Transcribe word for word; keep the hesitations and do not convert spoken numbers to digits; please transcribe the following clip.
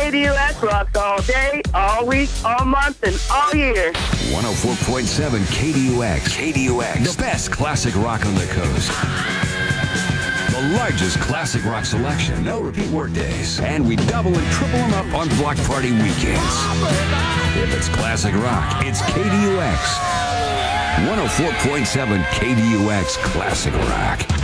K D U X rocks all day, all week, all month, and all year. one oh four point seven K D U X. K D U X. The best classic rock on the coast. The largest classic rock selection. No repeat workdays. And we double and triple them up on block party weekends. If it's classic rock, it's K D U X. one oh four point seven K D U X Classic Rock.